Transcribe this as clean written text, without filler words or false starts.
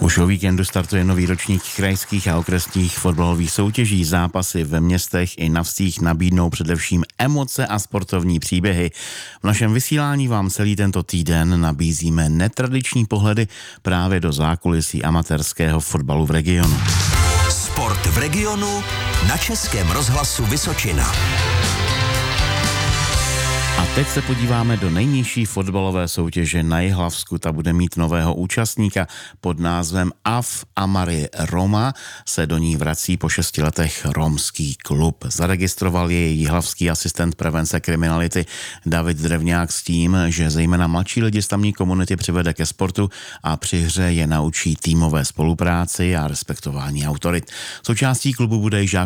Už o víkendu startuje nový ročník krajských a okresních fotbalových soutěží. Zápasy ve městech i na vsích nabídnou především emoce a sportovní příběhy. V našem vysílání vám celý tento týden nabízíme netradiční pohledy právě do zákulisí amatérského fotbalu v regionu. Sport v regionu na Českém rozhlasu Vysočina. A teď se podíváme do nejnižší fotbalové soutěže na Jihlavsku. Ta bude mít nového účastníka pod názvem AF Amari Roma. Se do ní vrací po 6 letech romský klub. Zaregistroval jej jihlavský asistent prevence kriminality David Drevňák s tím, že zejména mladší lidi z tamní komunity přivede ke sportu a při hře je naučí týmové spolupráci a respektování autorit. Součástí klubu bude i